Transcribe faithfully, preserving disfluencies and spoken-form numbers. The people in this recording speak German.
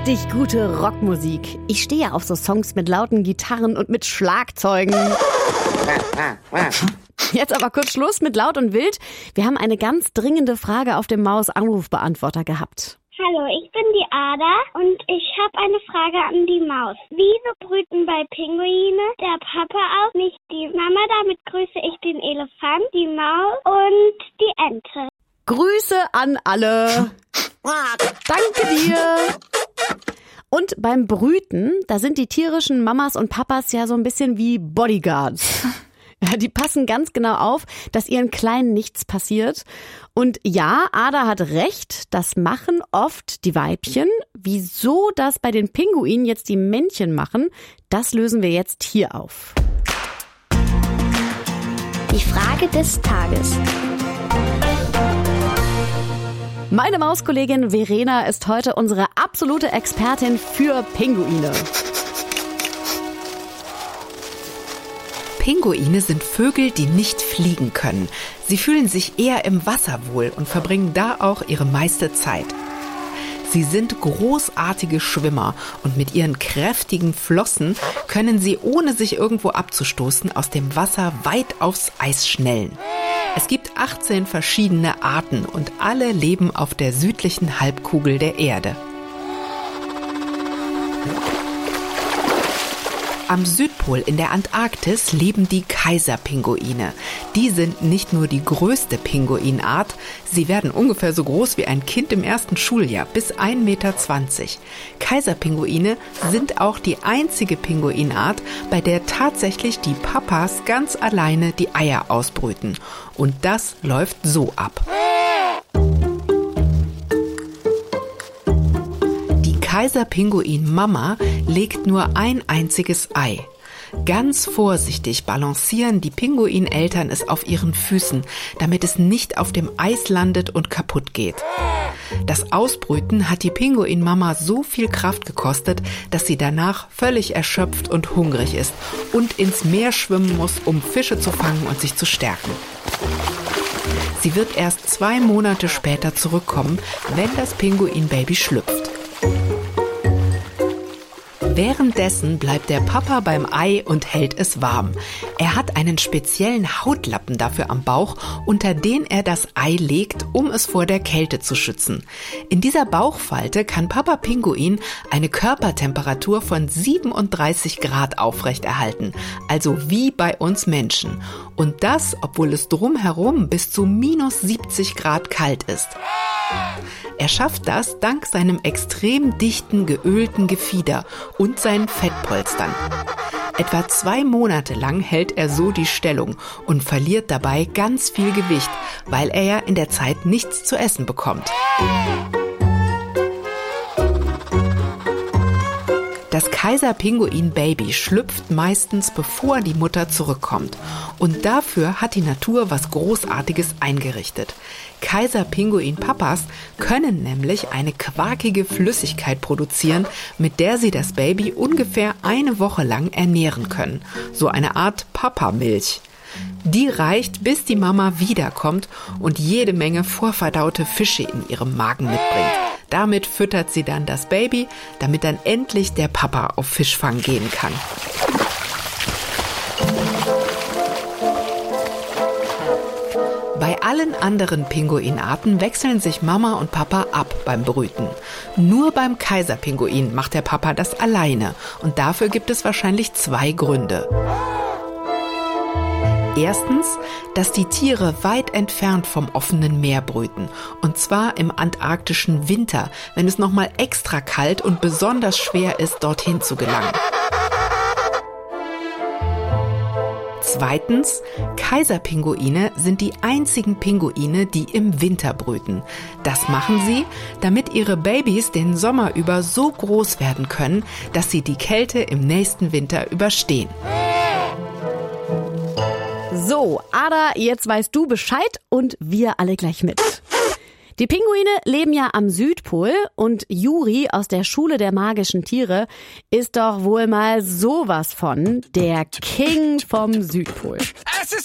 Richtig gute Rockmusik. Ich stehe ja auf so Songs mit lauten Gitarren und mit Schlagzeugen. Jetzt aber kurz Schluss mit laut und wild. Wir haben eine ganz dringende Frage auf dem Maus-Anrufbeantworter gehabt. Hallo, ich bin die Ada und ich habe eine Frage an die Maus. Wieso brüten bei Pinguine der Papa auf, nicht die Mama? Damit grüße ich den Elefant, die Maus und die Ente. Grüße an alle. Danke dir. Und beim Brüten, da sind die tierischen Mamas und Papas ja so ein bisschen wie Bodyguards. Ja, die passen ganz genau auf, dass ihren Kleinen nichts passiert. Und ja, Ada hat recht, das machen oft die Weibchen. Wieso das bei den Pinguinen jetzt die Männchen machen, das lösen wir jetzt hier auf. Die Frage des Tages. Meine Mauskollegin Verena ist heute unsere absolute Expertin für Pinguine. Pinguine sind Vögel, die nicht fliegen können. Sie fühlen sich eher im Wasser wohl und verbringen da auch ihre meiste Zeit. Sie sind großartige Schwimmer und mit ihren kräftigen Flossen können sie, ohne sich irgendwo abzustoßen, aus dem Wasser weit aufs Eis schnellen. Es gibt achtzehn verschiedene Arten und alle leben auf der südlichen Halbkugel der Erde. Am Südpol in der Antarktis leben die Kaiserpinguine. Die sind nicht nur die größte Pinguinart, sie werden ungefähr so groß wie ein Kind im ersten Schuljahr, bis ein Meter zwanzig. Kaiserpinguine sind auch die einzige Pinguinart, bei der tatsächlich die Papas ganz alleine die Eier ausbrüten. Und das läuft so ab. Kaiserpinguin-Mama legt nur ein einziges Ei. Ganz vorsichtig balancieren die Pinguineltern es auf ihren Füßen, damit es nicht auf dem Eis landet und kaputt geht. Das Ausbrüten hat die Pinguin-Mama so viel Kraft gekostet, dass sie danach völlig erschöpft und hungrig ist und ins Meer schwimmen muss, um Fische zu fangen und sich zu stärken. Sie wird erst zwei Monate später zurückkommen, wenn das Pinguin-Baby schlüpft. Währenddessen bleibt der Papa beim Ei und hält es warm. Er hat einen speziellen Hautlappen dafür am Bauch, unter den er das Ei legt, um es vor der Kälte zu schützen. In dieser Bauchfalte kann Papa Pinguin eine Körpertemperatur von siebenunddreißig Grad aufrechterhalten, also wie bei uns Menschen. Und das, obwohl es drumherum bis zu minus siebzig Grad kalt ist. Er schafft das dank seinem extrem dichten, geölten Gefieder und seinen Fettpolstern. Etwa zwei Monate lang hält er so die Stellung und verliert dabei ganz viel Gewicht, weil er ja in der Zeit nichts zu essen bekommt. Das Kaiserpinguin-Baby schlüpft meistens, bevor die Mutter zurückkommt. Und dafür hat die Natur was Großartiges eingerichtet. Kaiserpinguin-Papas können nämlich eine quarkige Flüssigkeit produzieren, mit der sie das Baby ungefähr eine Woche lang ernähren können. So eine Art Papamilch. Die reicht, bis die Mama wiederkommt und jede Menge vorverdaute Fische in ihrem Magen mitbringt. Damit füttert sie dann das Baby, damit dann endlich der Papa auf Fischfang gehen kann. Bei allen anderen Pinguinarten wechseln sich Mama und Papa ab beim Brüten. Nur beim Kaiserpinguin macht der Papa das alleine und dafür gibt es wahrscheinlich zwei Gründe. Erstens, dass die Tiere weit entfernt vom offenen Meer brüten. Und zwar im antarktischen Winter, wenn es nochmal extra kalt und besonders schwer ist, dorthin zu gelangen. Zweitens, Kaiserpinguine sind die einzigen Pinguine, die im Winter brüten. Das machen sie, damit ihre Babys den Sommer über so groß werden können, dass sie die Kälte im nächsten Winter überstehen. So, Ada, jetzt weißt du Bescheid und wir alle gleich mit. Die Pinguine leben ja am Südpol und Juri aus der Schule der magischen Tiere ist doch wohl mal sowas von der King vom Südpol. Es ist